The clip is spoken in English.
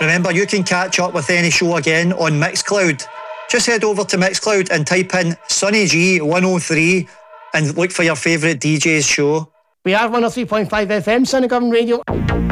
Remember, you can catch up with any show again on Mixcloud. Just head over to Mixcloud and type in Sonny G 103 and look for your favourite DJ's show. We are 103.5 FM, Sunnygovan Radio.